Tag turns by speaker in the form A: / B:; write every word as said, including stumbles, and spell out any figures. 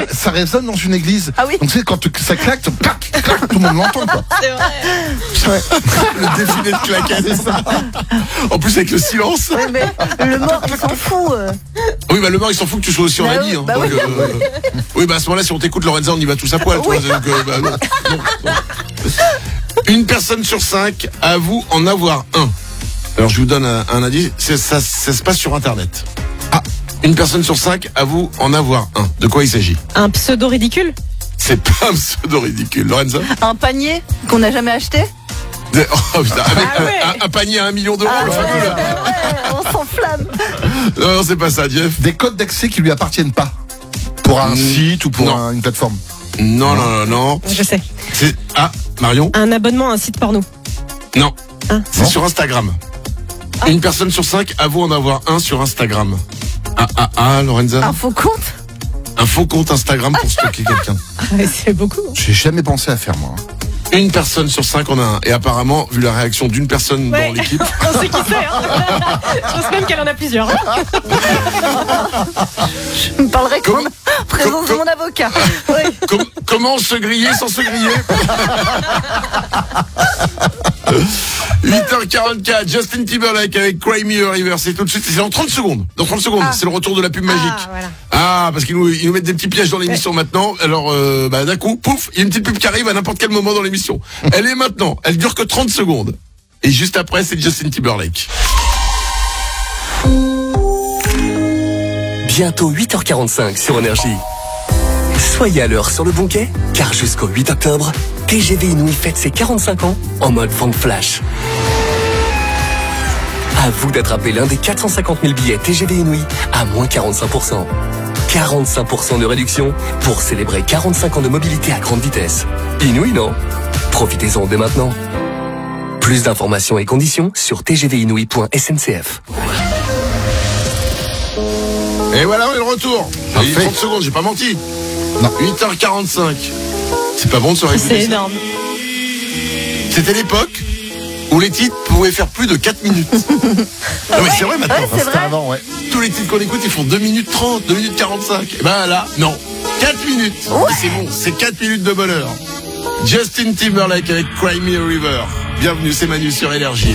A: ça, ça résonne dans une église.
B: Ah oui.
A: Donc tu sais, quand tu- ça claque, tu- clac, clac, tout le monde l'entend, quoi.
B: C'est vrai.
A: Ouais.
C: Le défilé de claquettes, c'est ça. En plus avec le silence.
B: Ouais, mais le mort, il s'en fout. euh.
C: Oui, bah le mort, il s'en fout que tu sois aussi en
B: Bah
C: ami.
B: oui,
C: Hein.
B: bah
C: Donc,
B: oui.
C: euh, oui, bah à ce moment-là, si on t'écoute, Lorenza, on y va tous à poil.
B: Oui.
C: Toi, donc, euh, bah, non, non, non. Une personne sur cinq avoue en avoir un. Alors je vous donne un, un indice, c'est- ça, ça se passe sur Internet. Ah, une personne sur cinq avoue en avoir un. De quoi il s'agit?
D: Un pseudo ridicule?
C: C'est pas un pseudo ridicule. Lorenza?
B: Un panier qu'on n'a jamais acheté.
C: De- Oh, putain, avec
D: Ah ouais.
C: un, un- un panier à un million d'euros,
B: Ah
C: le
B: ouais,
C: fameux, là.
B: ouais, on s'enflamme.
C: Non, non, c'est pas ça, Jeff.
A: Des codes d'accès qui lui appartiennent pas. Pour un
C: Mm,
A: site ou pour
C: non.
A: un- une plateforme.
C: Non, non, non, non.
D: Je sais.
C: C'est... Ah, Marion?
D: Un abonnement à un site porno.
C: Non.
D: Ah.
C: C'est
A: Non.
C: sur Instagram. Une personne sur cinq avoue en avoir un sur Instagram. Ah, ah, ah, Lorenza?
B: Un faux compte.
C: Un faux compte Instagram pour stocker quelqu'un.
D: Ah, c'est beaucoup.
A: J'ai jamais pensé à faire, moi.
C: Une personne sur cinq en a un. Et apparemment, vu la réaction d'une personne
D: Ouais.
C: dans l'équipe,
D: On sait qui c'est. Hein. Je pense même qu'elle en a plusieurs. hein.
B: Je me parlerai qu'en
C: Comment-
B: présence de
C: com-
B: mon avocat. Oui.
C: com- comment se griller sans se griller? huit heures quarante-quatre, Justin Timberlake avec Cry Me a River, c'est tout de suite, c'est dans trente secondes. Dans trente secondes,
D: Ah.
C: c'est le retour de la pub magique.
D: Ah, voilà.
C: Ah, parce qu'ils nous, ils nous mettent des petits pièges dans l'émission maintenant. Alors, euh, bah, d'un coup, pouf, il y a une petite pub qui arrive à n'importe quel moment dans l'émission. Elle est maintenant. Elle dure que trente secondes. Et juste après, c'est Justin Timberlake.
E: Bientôt huit heures quarante-cinq sur Énergie. Soyez à l'heure sur le bon quai, car jusqu'au huit octobre, T G V Inouï fête ses quarante-cinq ans en mode vente flash. À vous d'attraper l'un des quatre cent cinquante mille billets T G V Inouï à moins quarante-cinq pour cent. quarante-cinq pour cent de réduction pour célébrer quarante-cinq ans de mobilité à grande vitesse. Inouï, non? Profitez-en dès maintenant. Plus d'informations et conditions sur t g v inouï point s n c f.
C: Et voilà, on est de retour. J'ai dit
A: Parfait.
C: trente secondes, j'ai pas menti.
A: Non.
C: huit heures quarante-cinq. C'est pas bon de se réécouter
D: C'est
C: ça.
D: énorme.
C: C'était l'époque où les titres pouvaient faire plus de quatre minutes. Non mais c'est vrai maintenant.
B: Ouais, c'est
A: C'était
B: vrai.
A: avant, ouais.
C: Tous les titres qu'on écoute, ils font deux minutes trente, deux minutes quarante-cinq. Et ben là, non. quatre minutes. Et c'est bon, c'est quatre minutes de bonheur. Justin Timberlake avec Cry Me a River. Bienvenue, c'est Manu sur Énergie.